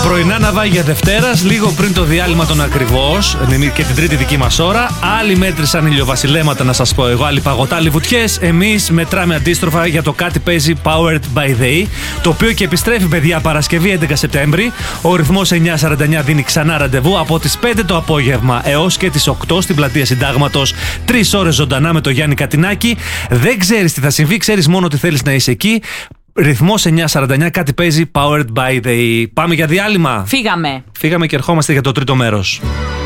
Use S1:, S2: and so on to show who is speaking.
S1: Πρωινά ναυάγια Δευτέρας, λίγο πριν το διάλειμμα των ακριβώς και την τρίτη δική μας ώρα. Άλλοι μέτρησαν ηλιοβασιλέματα, να σας πω εγώ, άλλοι παγωτά, άλλοι βουτιές. Εμείς μετράμε αντίστροφα για το κάτι παίζει Powered by Day, το οποίο και επιστρέφει, παιδιά, Παρασκευή 11 Σεπτέμβρη. Ο ρυθμός 9:49 δίνει ξανά ραντεβού από τις 5 το απόγευμα έως και τις 8 στην πλατεία Συντάγματος. 3 ώρες ζωντανά με το Γιάννη Κατινάκη. Δεν ξέρεις τι θα συμβεί, ξέρεις μόνο ότι θέλεις να είσαι εκεί. Ρυθμός 9:49, κάτι παίζει Powered by Day. Πάμε για διάλειμμα.
S2: Φύγαμε
S1: και ερχόμαστε για το τρίτο μέρος.